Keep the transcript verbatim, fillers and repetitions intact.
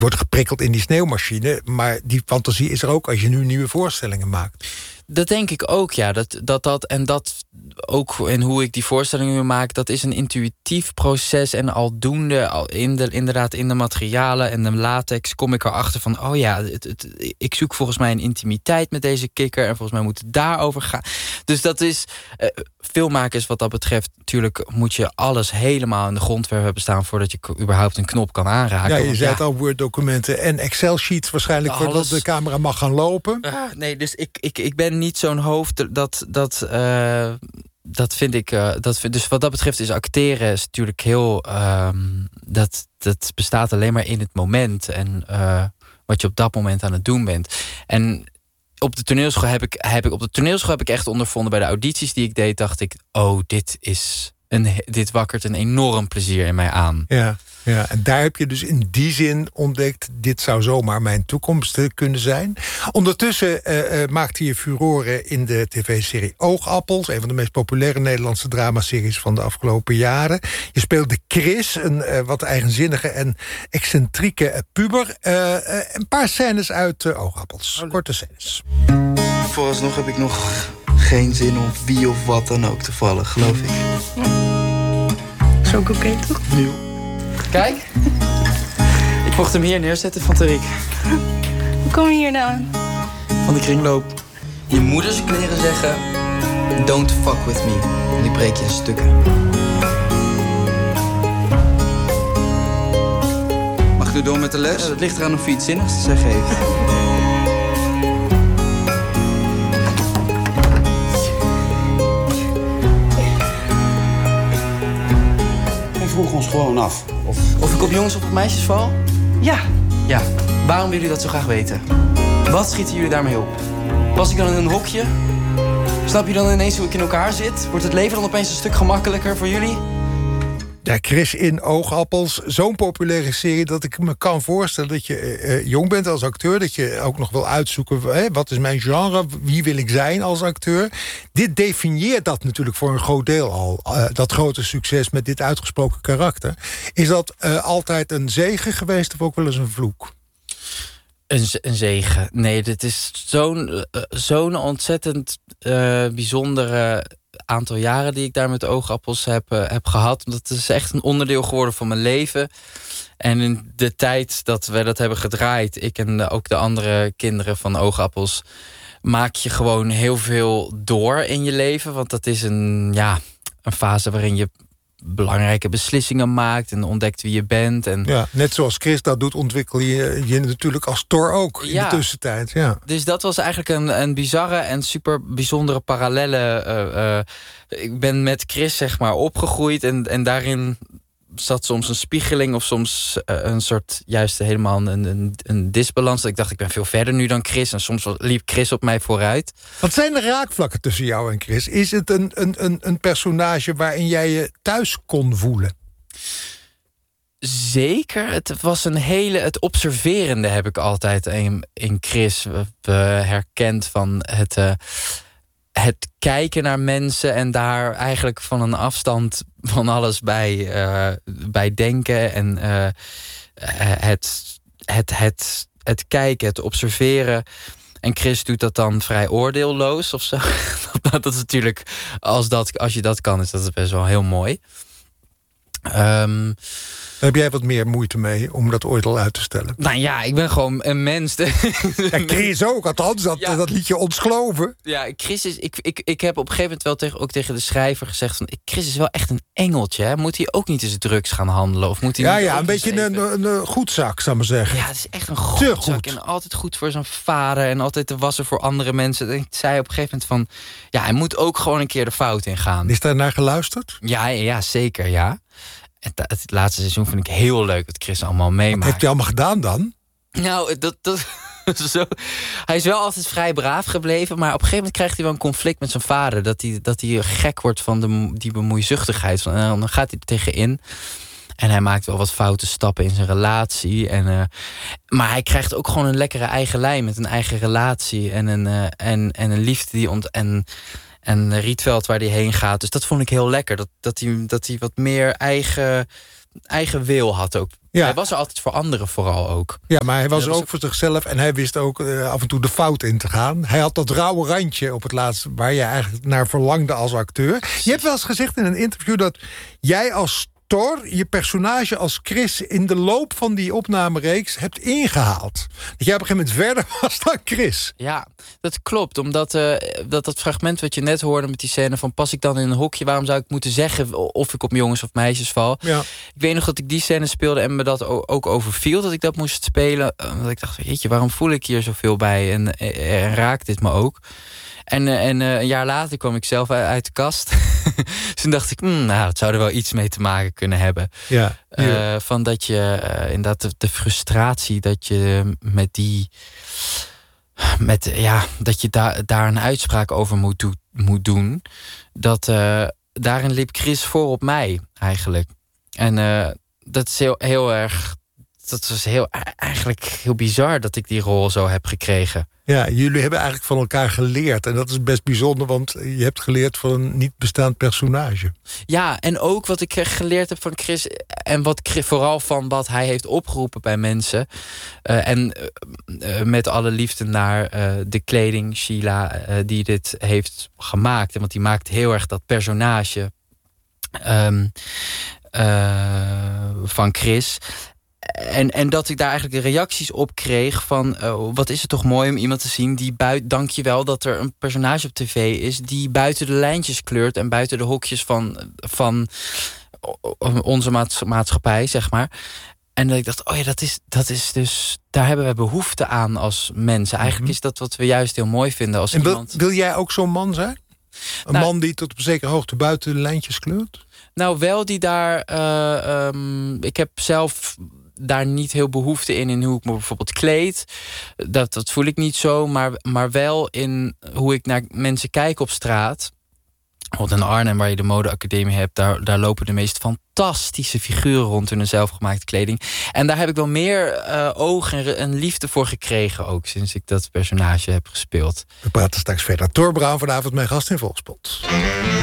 wordt geprikkeld in die sneeuwmachine. Maar die fantasie is er ook als je nu nieuwe voorstellingen maakt. Dat denk ik ook, ja. Dat, dat, dat, en dat ook in hoe ik die voorstellingen nu maak, dat is een intuïtief proces. En aldoende, al in de, inderdaad in de materialen en de latex, kom ik erachter van, oh ja, het, het, ik zoek volgens mij een intimiteit met deze kikker. En volgens mij moet het daarover gaan. Dus dat is, uh, filmmakers wat dat betreft, natuurlijk moet je alles helemaal in de grondwerf hebben staan voordat je überhaupt een knop kan aanraken. Ja, je Want, zei ja, het al, Word-documenten en Excel-sheets waarschijnlijk alles, voordat de camera mag gaan lopen. Uh, nee, dus ik, ik, ik ben niet zo'n hoofd dat dat uh, dat vind ik uh, dat vind, dus wat dat betreft is acteren is natuurlijk heel um, dat dat bestaat alleen maar in het moment en uh, wat je op dat moment aan het doen bent. En op de toneelschool heb ik heb ik op de toneelschool heb ik echt ondervonden bij de audities die ik deed, dacht ik, oh, dit is een dit wakkert een enorm plezier in mij aan. Ja. Ja, en daar heb je dus in die zin ontdekt, dit zou zomaar mijn toekomst kunnen zijn. Ondertussen uh, uh, maakte je furoren in de tv-serie Oogappels, een van de meest populaire Nederlandse dramaseries van de afgelopen jaren. Je speelde Chris, een uh, wat eigenzinnige en excentrieke uh, puber. Uh, uh, een paar scènes uit uh, Oogappels, korte scènes. Vooralsnog heb ik nog geen zin om wie of wat dan ook te vallen, geloof ik. Is ook oké, okay, toch? Ja. Kijk, ik mocht hem hier neerzetten van Tariq. Hoe kom je hier nou aan? Van de kringloop. Je moeders kleren zeggen, don't fuck with me. En die breek je in stukken. Mag ik door met de les? Ja, dat ligt eraan of je iets zinnigs te zeggen heeft. Vroeg ons gewoon af. Of, of ik op jongens of op meisjes val? Ja. Ja. Waarom willen jullie dat zo graag weten? Wat schieten jullie daarmee op? Pas ik dan in een hokje? Snap je dan ineens hoe ik in elkaar zit? Wordt het leven dan opeens een stuk gemakkelijker voor jullie? Ja, Chris in Oogappels, zo'n populaire serie dat ik me kan voorstellen dat je uh, jong bent als acteur, dat je ook nog wil uitzoeken, hè, wat is mijn genre, wie wil ik zijn als acteur. Dit definieert dat natuurlijk voor een groot deel al, uh, dat grote succes met dit uitgesproken karakter. Is dat uh, altijd een zegen geweest of ook wel eens een vloek? Een, een zegen. Nee, dit is zo'n, uh, zo'n ontzettend uh, bijzondere aantal jaren die ik daar met Oogappels heb, uh, heb gehad. Dat is echt een onderdeel geworden van mijn leven. En in de tijd dat we dat hebben gedraaid, ik en de, ook de andere kinderen van Oogappels, maak je gewoon heel veel door in je leven. Want dat is een, ja, een fase waarin je belangrijke beslissingen maakt en ontdekt wie je bent. En ja, net zoals Chris dat doet, ontwikkel je je natuurlijk als Thor ook in ja, de tussentijd. Ja. Dus dat was eigenlijk een, een bizarre en super bijzondere parallelle. Uh, uh, ik ben met Chris zeg maar opgegroeid en, en daarin zat soms een spiegeling of soms uh, een soort juist helemaal een, een, een disbalans. Dat ik dacht, ik ben veel verder nu dan Chris. En soms liep Chris op mij vooruit. Wat zijn de raakvlakken tussen jou en Chris? Is het een, een, een, een personage waarin jij je thuis kon voelen? Zeker. Het was een hele. Het observerende heb ik altijd in, in Chris uh, herkend van het. Uh, Het kijken naar mensen en daar eigenlijk van een afstand van alles bij, uh, bij denken. En uh, het, het, het, het kijken, het observeren. En Chris doet dat dan vrij oordeelloos of zo. Dat is natuurlijk, als, dat, als je dat kan, is dat best wel heel mooi. Um, Heb jij wat meer moeite mee om dat ooit al uit te stellen? Nou ja, ik ben gewoon een mens. Ja, Chris ook, althans, dat, ja. dat liet je ons geloven. Ja, Chris is. Ik, ik, ik heb op een gegeven moment wel tegen, ook tegen de schrijver gezegd van, Chris is wel echt een engeltje. Hè? Moet hij ook niet eens drugs gaan handelen? Of moet hij ja, niet ja, een beetje een, een, een goedzak, zou ik maar zeggen. Ja, het is echt een goedzak. Goed. En altijd goed voor zijn vader en altijd te wassen voor andere mensen. En ik zei op een gegeven moment van, ja, hij moet ook gewoon een keer de fout ingaan. Is daar naar geluisterd? Ja, ja, zeker, ja. Het, het laatste seizoen vind ik heel leuk wat Chris allemaal meemaakt. Wat heeft hij allemaal gedaan dan? Nou, dat, dat, zo, hij is wel altijd vrij braaf gebleven, maar op een gegeven moment krijgt hij wel een conflict met zijn vader. Dat hij, dat hij gek wordt van de, die bemoeizuchtigheid. En dan gaat hij er tegenin. En hij maakt wel wat foute stappen in zijn relatie. En, uh, maar hij krijgt ook gewoon een lekkere eigen lijn met een eigen relatie. En een, uh, en, en een liefde die ont... En, En Rietveld waar hij heen gaat. Dus dat vond ik heel lekker. Dat, dat, hij, dat hij wat meer eigen, eigen wil had ook Ja. Hij was er altijd voor anderen vooral ook. Ja, maar hij was Ja, er dat ook voor zichzelf en hij wist ook uh, af en toe de fout in te gaan. Hij had dat rauwe randje op het laatst waar je eigenlijk naar verlangde als acteur. Je hebt wel eens gezegd in een interview dat jij als Thor je personage als Chris in de loop van die opnamereeks hebt ingehaald. Dat jij op een gegeven moment verder was dan Chris. Ja, dat klopt. Omdat uh, dat, dat fragment wat je net hoorde met die scène van pas ik dan in een hokje, waarom zou ik moeten zeggen of ik op jongens of meisjes val? Ja. Ik weet nog dat ik die scène speelde en me dat ook overviel dat ik dat moest spelen. Omdat ik dacht, jeetje, waarom voel ik hier zoveel bij en, en raakt dit me ook? En, en uh, een jaar later kwam ik zelf uit de kast. Dus toen dacht ik, mm, nou, dat zou er wel iets mee te maken kunnen hebben. Ja, uh, van dat je uh, inderdaad de, de frustratie dat je met die, met ja, dat je daar daar een uitspraak over moet, do, moet doen. Dat uh, daarin liep Chris voor op mij eigenlijk. En uh, dat is heel, heel erg. Dat was heel, eigenlijk heel bizar dat ik die rol zo heb gekregen. Ja, jullie hebben eigenlijk van elkaar geleerd. En dat is best bijzonder, want je hebt geleerd van een niet bestaand personage. Ja, en ook wat ik geleerd heb van Chris. En wat vooral van wat hij heeft opgeroepen bij mensen. Uh, en uh, met alle liefde naar uh, de kleding, Sheila, uh, die dit heeft gemaakt. Want die maakt heel erg dat personage um, uh, van Chris. En, en dat ik daar eigenlijk de reacties op kreeg van uh, wat is het toch mooi om iemand te zien die buiten, dank je wel dat er een personage op tv is die buiten de lijntjes kleurt en buiten de hokjes van, van onze maatschappij, zeg maar. En dat ik dacht, oh ja, dat is, dat is dus, daar hebben we behoefte aan als mensen. Eigenlijk mm-hmm. is dat wat we juist heel mooi vinden als en wil, iemand. Wil jij ook zo'n man zijn? Een nou, man die tot op een zekere hoogte buiten de lijntjes kleurt? Nou, wel die daar. Uh, um, ik heb zelf daar niet heel behoefte in, in hoe ik me bijvoorbeeld kleed. Dat, dat voel ik niet zo, maar, maar wel in hoe ik naar mensen kijk op straat. Bijvoorbeeld in Arnhem, waar je de modeacademie hebt, daar, daar lopen de meest fantastische figuren rond in hun zelfgemaakte kleding. En daar heb ik wel meer uh, oog en, en liefde voor gekregen, ook sinds ik dat personage heb gespeeld. We praten straks verder. Thor Braun vanavond mijn gast in Volkspot.